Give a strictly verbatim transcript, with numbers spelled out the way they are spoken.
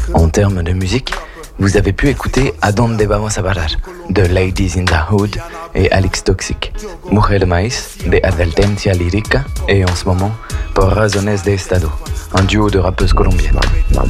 En termes de musique, vous avez pu écouter A Donde Vamos a Parar de Ladies in the Hood et Alix Toxic, Mujer de Maíz de Advertencia Lírica et en ce moment Por Razones de Estado, un duo de rappeuses colombiennes.